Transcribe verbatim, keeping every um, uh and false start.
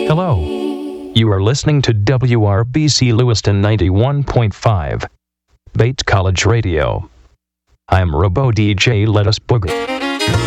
Hello. You are listening to W R B C Lewiston ninety-one point five, Bates College Radio. I'm Robo D J. Let us boogie.